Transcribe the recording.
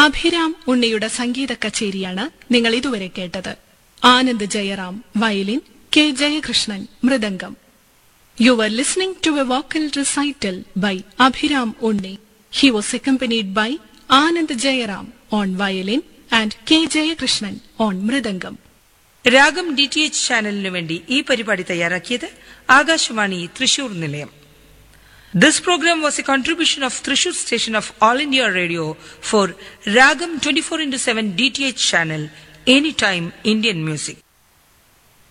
അഭിരാം ഉണ്ണിയുടെ സംഗീത കച്ചേരിയാണ് നിങ്ങൾ ഇതുവരെ കേട്ടത്. Anand Jayaram violin, K Jayakrishnan mridangam. You were listening to a vocal recital by Abhiram Unni. He was accompanied by Anand Jayaram on violin and K. Jayakrishnan on mridangam. രാഗം DTH ചാനലിനു വേണ്ടി ഈ പരിപാടി തയ്യാറാക്കിയത് ആകാശവാണി തൃശൂർ നിലയം. This program was a contribution of Thrissur station of All India Radio for Ragam 24/7 DTH channel, anytime Indian music.